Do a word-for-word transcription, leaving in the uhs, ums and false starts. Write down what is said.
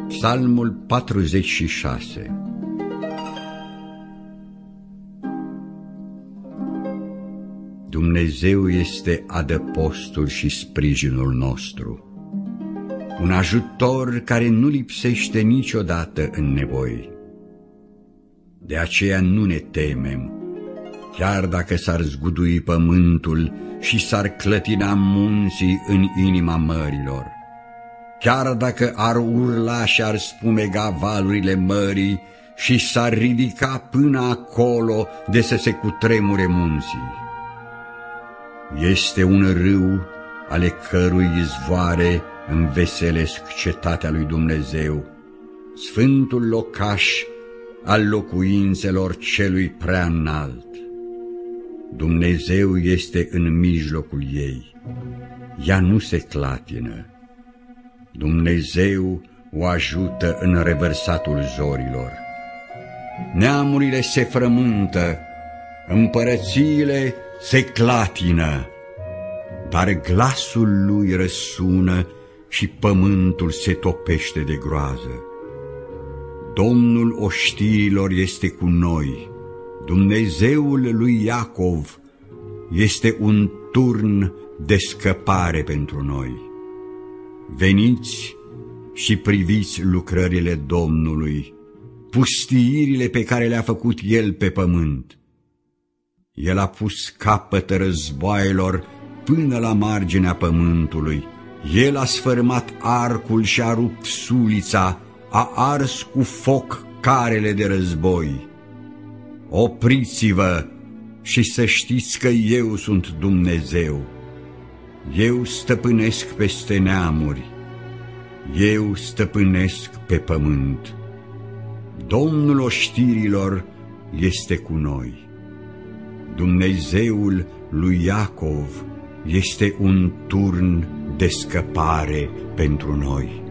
Psalmul patruzeci și șase. Dumnezeu este adăpostul și sprijinul nostru, un ajutor care nu lipsește niciodată în nevoi. De aceea nu ne temem, chiar dacă s-ar zgudui pământul și s-ar clătina munții în inima mărilor, chiar dacă ar urla și ar spumega valurile mării și s-ar ridica până acolo de să se cutremure munții. Este un râu ale cărui izvoare înveselesc cetatea lui Dumnezeu, sfântul locaș al locuințelor celui prea înalt. Dumnezeu este în mijlocul ei, ea nu se clatină. Dumnezeu o ajută în revărsatul zorilor. Neamurile se frământă, împărățiile se clatină, dar glasul lui răsună și pământul se topește de groază. Domnul oștirilor este cu noi, Dumnezeul lui Iacov este un turn de scăpare pentru noi. Veniți și priviți lucrările Domnului, pustiirile pe care le-a făcut El pe pământ. El a pus capăt războaielor până la marginea pământului. El a sfărâmat arcul și a rupt sulița, a ars cu foc carele de război. Opriți-vă și să știți că eu sunt Dumnezeu. Eu stăpânesc peste neamuri, eu stăpânesc pe pământ. Domnul oștirilor este cu noi. Dumnezeul lui Iacov este un turn de scăpare pentru noi.